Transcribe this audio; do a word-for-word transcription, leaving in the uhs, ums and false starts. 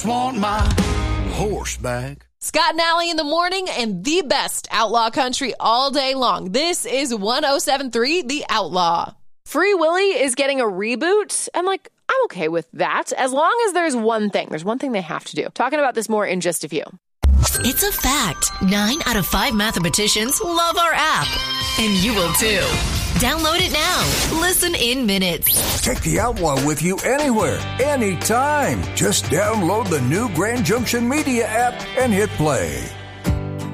Want my horse back. Scott and Allie in the morning and the best outlaw country all day long. This is one oh seven point three The Outlaw. Free Willy is getting a reboot. I'm like, I'm okay with that. As long as there's one thing. There's one thing they have to do. Talking about this more in just a few. It's a fact. Nine out of five mathematicians love our app. And you will too. Download it now. Listen in minutes. Take the Outlaw with you anywhere, anytime. Just download the new Grand Junction Media app and hit play.